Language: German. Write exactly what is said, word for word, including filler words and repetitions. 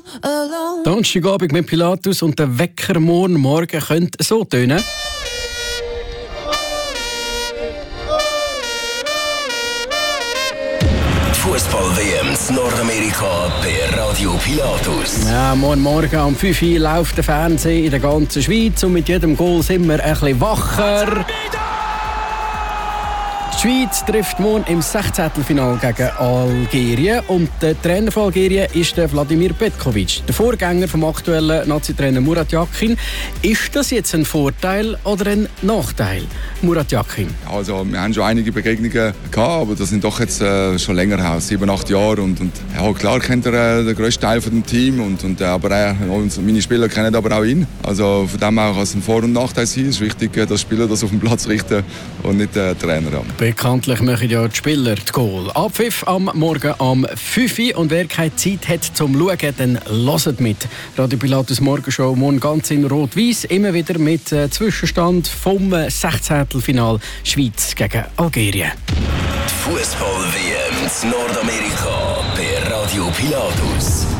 Donnerstagabend mit Pilatus und der Wecker morgen Morgen könnte so tönen. Fußball-W M in Nordamerika bei Radio Pilatus. Ja, morgen Morgen um fünf Uhr läuft der Fernseher in der ganzen Schweiz und mit jedem Goal sind wir ein bisschen wacher. Die Schweiz trifft morgen im Sechzehntelfinale gegen Algerien und der Trainer von Algerien ist der Vladimir Petkovic, der Vorgänger vom aktuellen Nazi-Trainer Murat Yakin. Ist das jetzt ein Vorteil oder ein Nachteil, Murat Yakin? Also wir haben schon einige Begegnungen gehabt, aber das sind doch jetzt äh, schon länger her, sieben, acht Jahre und, und ja, klar kennt er äh, den grössten Teil von dem Team und, und äh, aber er, meine Spieler kennen aber auch ihn. Also von dem her kann es ein Vor- und Nachteil sein. Es ist wichtig, dass Spieler das auf den Platz richten und nicht der Trainer. Bekanntlich machen ja die Spieler das Goal. Abpfiff am Morgen um fünf Uhr. Und wer keine Zeit hat zum Schauen, dann hört mit. Radio Pilatus Morgenshow morgen ganz in Rot-Weiss. Immer wieder mit äh, Zwischenstand vom Sechzehntelfinal Schweiz gegen Algerien. Fußball-W M in Nordamerika bei Radio Pilatus.